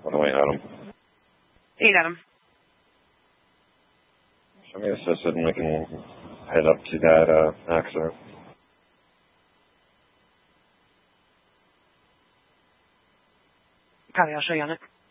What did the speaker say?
What do I got him? You got him. Show me assisted and we can head up to that accident. Probably I'll show you on it.